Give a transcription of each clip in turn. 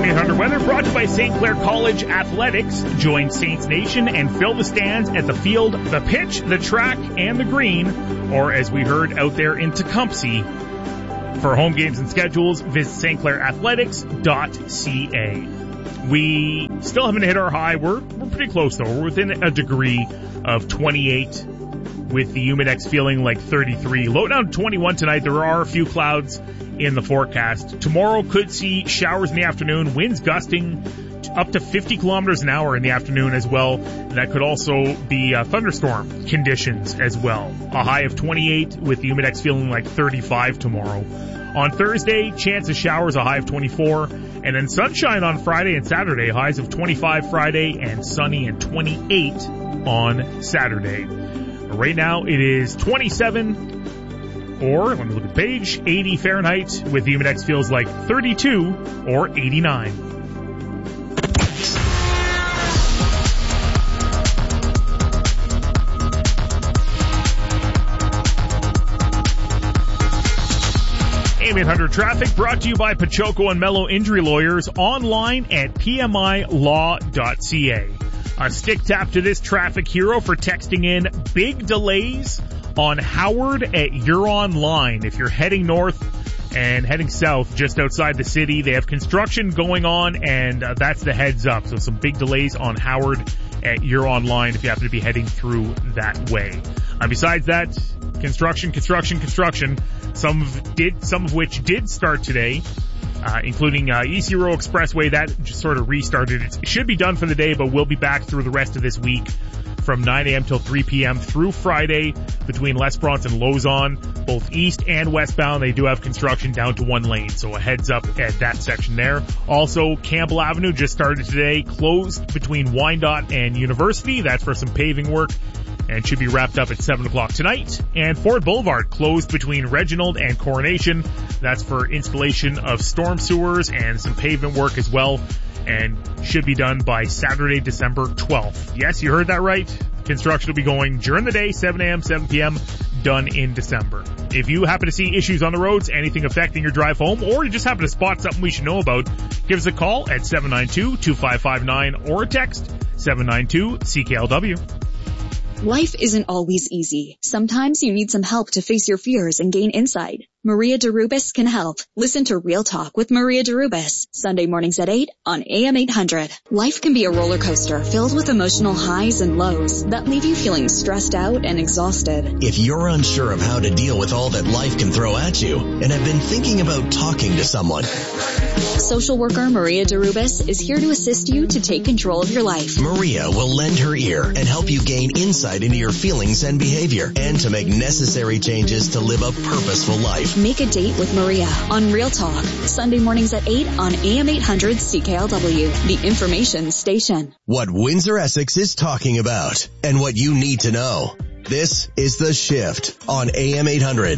AM800 weather brought to you by St. Clair College Athletics. Join Saints Nation and fill the stands at the field, the pitch, the track, and the green. Or as we heard out there in Tecumseh. For home games and schedules, visit stclairathletics.ca. We still haven't hit our high. We're pretty close though. We're within a degree of 28 with the Humidex feeling like 33. Low down to 21 tonight. There are a few clouds in the forecast. Tomorrow could see showers in the afternoon, winds gusting up to 50 kilometers an hour in the afternoon as well. That could also be thunderstorm conditions as well. A high of 28 with the Humidex feeling like 35 tomorrow. On Thursday, chance of showers, a high of 24. And then sunshine on Friday and Saturday, highs of 25 Friday and sunny and 28 on Saturday. Right now it is 27, or let me look at the page, 80 Fahrenheit with the Humidex feels like 32 or 89. AM800 traffic brought to you by Pachoco and Mello Injury Lawyers, online at pmilaw.ca. A stick tap to this traffic hero for texting in big delays on Howard at Huron Line. If you're heading north and heading south just outside the city, they have construction going on, and that's the heads up. So some big delays on Howard at Huron Line if you happen to be heading through that way. Besides that, construction. Some of which did start today, including East Euro Expressway. That just sort of restarted. It should be done for the day, but we'll be back through the rest of this week from 9 a.m. till 3 p.m. through Friday between L'Esperance and Lausanne, both east and westbound. They do have construction down to one lane, so a heads up at that section there. Also, Campbell Avenue just started today, closed between Wyandotte and University. That's for some paving work, and should be wrapped up at 7 o'clock tonight. And Ford Boulevard closed between Reginald and Coronation. That's for installation of storm sewers and some pavement work as well, and should be done by Saturday, December 12th. Yes, you heard that right. Construction will be going during the day, 7 a.m., 7 p.m., done in December. If you happen to see issues on the roads, anything affecting your drive home, or you just happen to spot something we should know about, give us a call at 792-2559 or a text 792-CKLW. Life isn't always easy. Sometimes you need some help to face your fears and gain insight. Maria DeRubis can help. Listen to Real Talk with Maria DeRubis, Sunday mornings at 8 on AM800. Life can be a roller coaster filled with emotional highs and lows that leave you feeling stressed out and exhausted. If you're unsure of how to deal with all that life can throw at you and have been thinking about talking to someone, social worker Maria DeRubis is here to assist you to take control of your life. Maria will lend her ear and help you gain insight into your feelings and behavior, and to make necessary changes to live a purposeful life. Make a date with Maria on Real Talk, Sunday mornings at 8 on AM800 CKLW, the information station. What Windsor Essex is talking about and what you need to know. This is The Shift on AM800.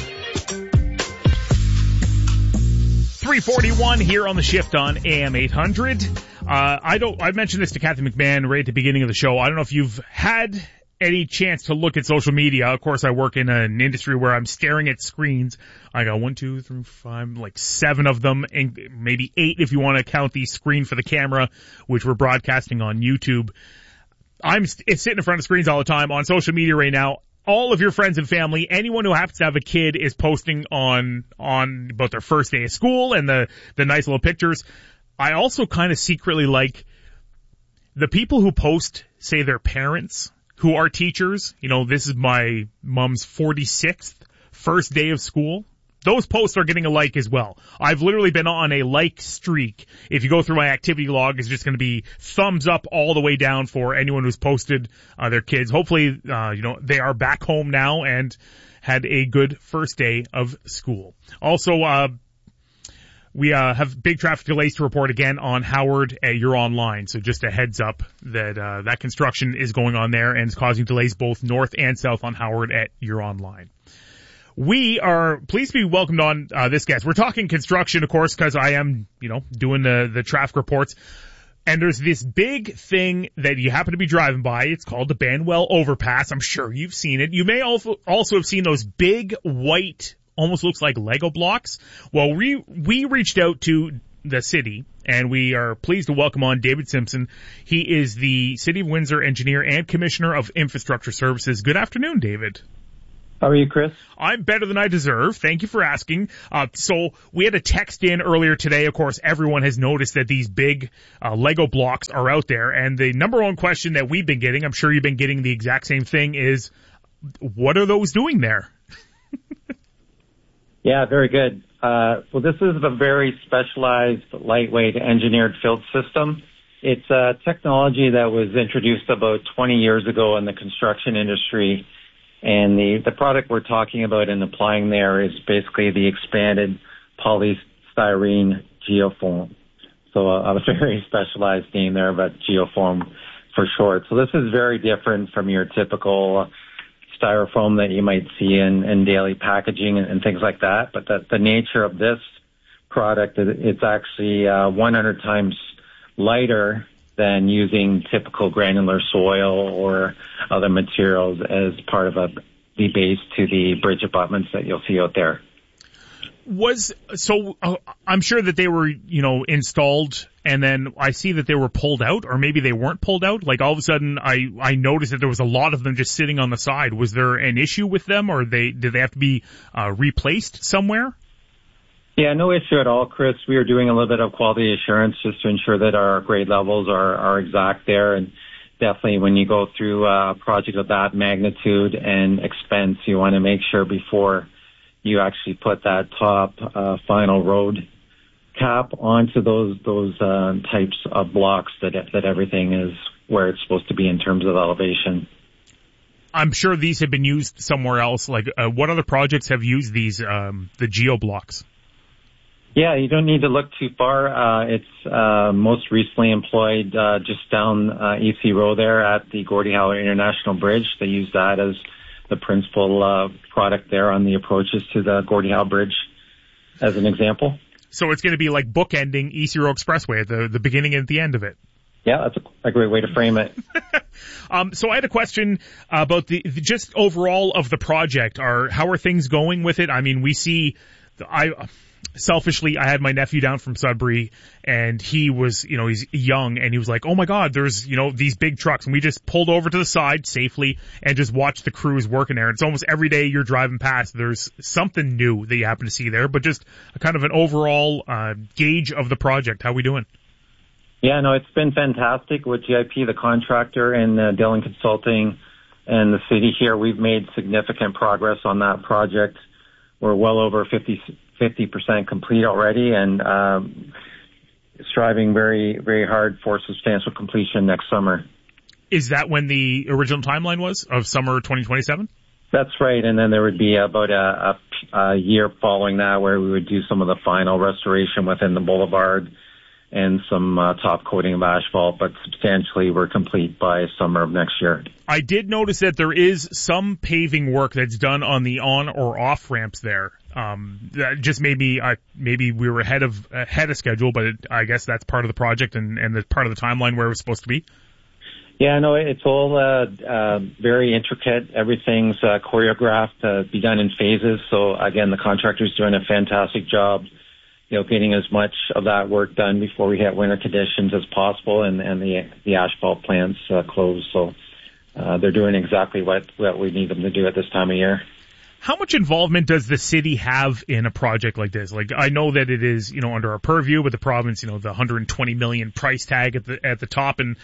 341 here on The Shift on AM800. I mentioned this to Kathy McMahon right at the beginning of the show. I don't know if you've had any chance to look at social media. Of course, I work in an industry where I'm staring at screens. I got 1, 2, 3, 5, like 7 of them, and maybe 8 if you want to count the screen for the camera, which we're broadcasting on YouTube. It's sitting in front of screens all the time on social media right now. All of your friends and family, anyone who happens to have a kid, is posting on about their first day of school and the nice little pictures. I also kind of secretly like the people who post, say, their parents who are teachers. You know, this is my mom's 46th first day of school. Those posts are getting a like as well. I've literally been on a like streak. If you go through my activity log, it's just going to be thumbs up all the way down for anyone who's posted their kids. Hopefully, they are back home now and had a good first day of school. Also, we have big traffic delays to report again on Howard at Huron Line. So just a heads up that that construction is going on there and is causing delays both north and south on Howard at Huron Line. We are pleased to be welcomed on this guest. We're talking construction, of course, because I am, doing the traffic reports. And there's this big thing that you happen to be driving by. It's called the Banwell Overpass. I'm sure you've seen it. You may also have seen those big white, almost looks like Lego blocks. Well, we reached out to the city, and we are pleased to welcome on David Simpson. He is the City of Windsor engineer and commissioner of infrastructure services. Good afternoon, David. How are you, Chris? I'm better than I deserve. Thank you for asking. So we had a text in earlier today. Of course, everyone has noticed that these big Lego blocks are out there. And the number one question that we've been getting, I'm sure you've been getting the exact same thing, is what are those doing there? Yeah, very good. Well, this is a very specialized, lightweight engineered field system. It's a technology that was introduced about 20 years ago in the construction industry. And the product we're talking about and applying there is basically the expanded polystyrene geofoam. So a very specialized name there, but geofoam for short. So this is very different from your typical styrofoam that you might see in daily packaging and things like that. But the nature of this product, it's actually 100 times lighter than using typical granular soil or other materials as part of the base to the bridge abutments that you'll see out there. I'm sure that they were, installed, and then I see that they were pulled out, or maybe they weren't pulled out. Like all of a sudden I noticed that there was a lot of them just sitting on the side. Was there an issue with them, or did they have to be replaced somewhere? Yeah, no issue at all, Chris. We are doing a little bit of quality assurance just to ensure that our grade levels are exact there. And definitely when you go through a project of that magnitude and expense, you want to make sure before you actually put that top final road cap onto those types of blocks that everything is where it's supposed to be in terms of elevation. I'm sure these have been used somewhere else. Like, what other projects have used these, the geo blocks? Yeah, you don't need to look too far. It's most recently employed just down EC Row there at the Gordie Howe International Bridge. They use that as the principal product there on the approaches to the Gordie Howe Bridge as an example. So it's going to be like bookending EC Row Expressway at the beginning and the end of it. Yeah, that's a great way to frame it. So I had a question about the just overall of the project. How are things going with it? I mean, we see selfishly, I had my nephew down from Sudbury, and he was, he's young, and he was like, oh my God, there's, these big trucks. And we just pulled over to the side safely and just watched the crews working there. It's almost every day you're driving past, there's something new that you happen to see there, but just a kind of an overall gauge of the project. How are we doing? Yeah, no, it's been fantastic with GIP, the contractor, and Dillon Consulting and the city here. We've made significant progress on that project. We're well over 50% complete already, and striving very, very hard for substantial completion next summer. Is that when the original timeline was, of summer 2027? That's right, and then there would be about a year following that where we would do some of the final restoration within the boulevard and some top coating of asphalt, but substantially we're complete by summer of next year. I did notice that there is some paving work that's done on the on or off ramps there. That just maybe we were ahead of schedule, but I guess that's part of the project and the part of the timeline where it was supposed to be. Yeah, no, it's all very intricate. Everything's choreographed to be done in phases. So again, the contractor's doing a fantastic job, getting as much of that work done before we hit winter conditions as possible, and the asphalt plants close. So they're doing exactly what we need them to do at this time of year. How much involvement does the city have in a project like this? Like, I know that it is, under our purview with the province, the $120 million price tag at the top, and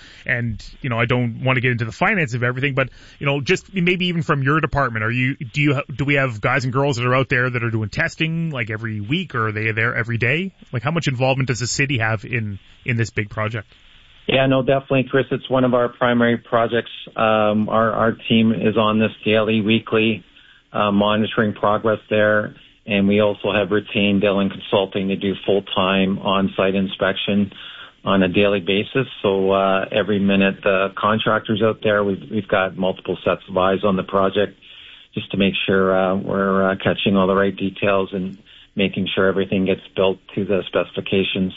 I don't want to get into the finance of everything, but just maybe even from your department, do we have guys and girls that are out there that are doing testing like every week, or are they there every day? Like, how much involvement does the city have in this big project? Yeah, no, definitely, Chris. It's one of our primary projects. Our team is on this daily, weekly, monitoring progress there, and we also have retained Dillon Consulting to do full-time on-site inspection on a daily basis. So every minute the contractor's out there, we've got multiple sets of eyes on the project just to make sure we're catching all the right details and making sure everything gets built to the specifications.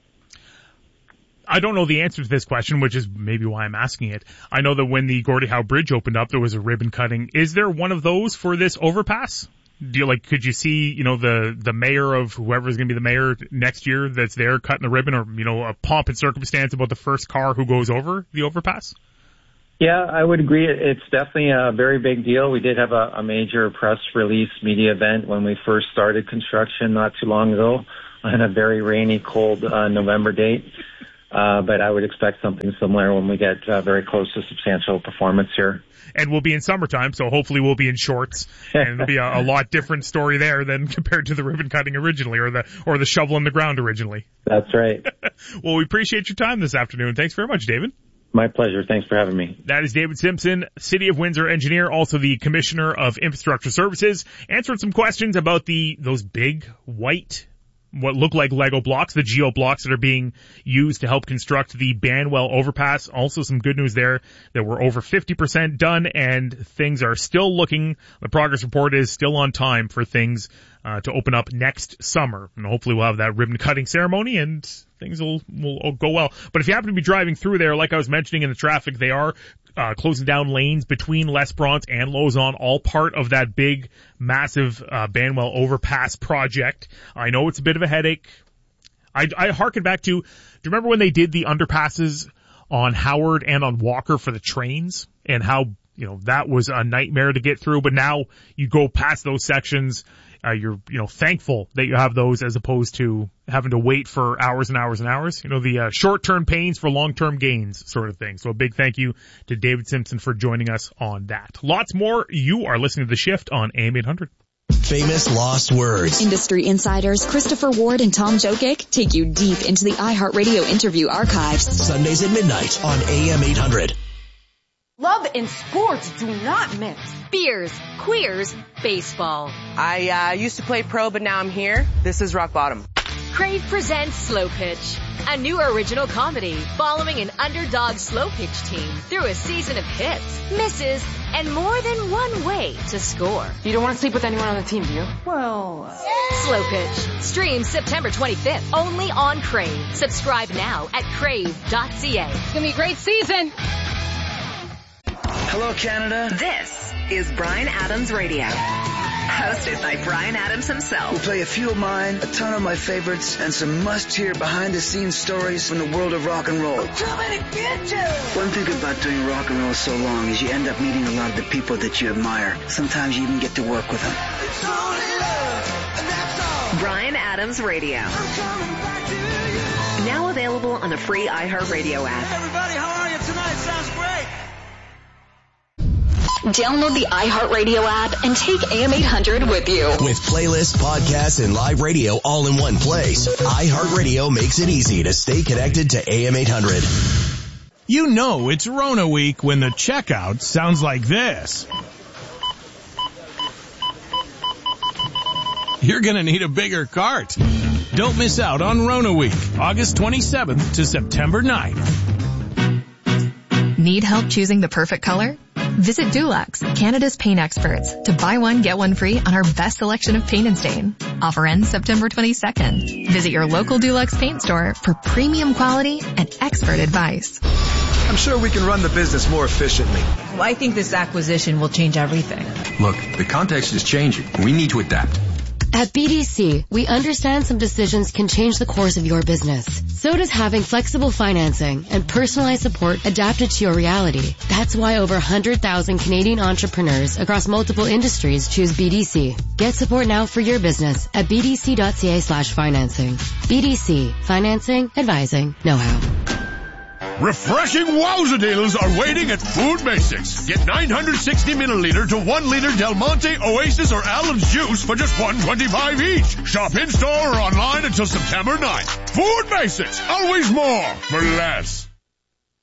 I don't know the answer to this question, which is maybe why I'm asking it. I know that when the Gordie Howe Bridge opened up, there was a ribbon cutting. Is there one of those for this overpass? Could you see, the mayor of whoever's going to be the mayor next year that's there cutting the ribbon, or, a pomp and circumstance about the first car who goes over the overpass? Yeah, I would agree. It's definitely a very big deal. We did have a major press release media event when we first started construction not too long ago on a very rainy, cold November date. But I would expect something similar when we get very close to substantial performance here. And we'll be in summertime, so hopefully we'll be in shorts, and it'll be a lot different story there than compared to the ribbon cutting originally, or the shovel in the ground originally. That's right. Well, we appreciate your time this afternoon. Thanks very much, David. My pleasure. Thanks for having me. That is David Simpson, City of Windsor engineer, also the Commissioner of Infrastructure Services, answered some questions about those big white, what look like Lego blocks, the Geo blocks that are being used to help construct the Banwell overpass. Also some good news there that we're over 50% done, and things are still looking, the progress report is still on time for things to open up next summer. And hopefully we'll have that ribbon cutting ceremony and things will go well. But if you happen to be driving through there, like I was mentioning in the traffic, they are closing down lanes between L'Esperance and Lausanne, all part of that big, massive Banwell overpass project. I know it's a bit of a headache. I harken back to, do you remember when they did the underpasses on Howard and on Walker for the trains, and how, that was a nightmare to get through, but now you go past those sections, you're, thankful that you have those as opposed to having to wait for hours and hours and hours. The short-term pains for long-term gains sort of thing. So a big thank you to David Simpson for joining us on that. Lots more. You are listening to The Shift on AM 800. Famous lost words. Industry insiders Christopher Ward and Tom Jokic take you deep into the iHeartRadio interview archives. Sundays at midnight on AM 800. Love and sports do not mix. Beers, queers, baseball. I used to play pro, but now I'm here. This is rock bottom. Crave presents Slow Pitch, a new original comedy following an underdog slow pitch team through a season of hits, misses, and more than one way to score. You don't want to sleep with anyone on the team, do you? Well... Slow Pitch. Streams September 25th, only on Crave. Subscribe now at crave.ca. It's gonna be a great season. Hello, Canada. This is Bryan Adams Radio. Hosted by Bryan Adams himself. We'll play a few of mine, a ton of my favorites, and some must-hear behind-the-scenes stories from the world of rock and roll. One thing about doing rock and roll so long is you end up meeting a lot of the people that you admire. Sometimes you even get to work with them. It's only love, and that's all. Bryan Adams Radio. Now available on the free iHeartRadio app. Hey everybody, how are you tonight? Sounds great. Download the iHeartRadio app and take AM 800 with you. With playlists, podcasts, and live radio all in one place, iHeartRadio makes it easy to stay connected to AM 800. You know it's Rona week when the checkout sounds like this. You're going to need a bigger cart. Don't miss out on Rona week, August 27th to September 9th. Need help choosing the perfect color? Visit Dulux, Canada's paint experts, to buy one, get one free on our best selection of paint and stain. Offer ends September 22nd. Visit your local Dulux paint store for premium quality and expert advice. I'm sure we can run the business more efficiently. Well, I think this acquisition will change everything. Look, the context is changing. We need to adapt. At BDC, we understand some decisions can change the course of your business. So does having flexible financing and personalized support adapted to your reality. That's why over 100,000 Canadian entrepreneurs across multiple industries choose BDC. Get support now for your business at bdc.ca/financing. BDC. Financing, advising, know-how. Refreshing wowza deals are waiting at Food Basics. Get 960 milliliter to 1 liter Del Monte, Oasis, or Allen's juice for just $1.25 each. Shop in-store or online until September 9th. Food Basics. Always more for less.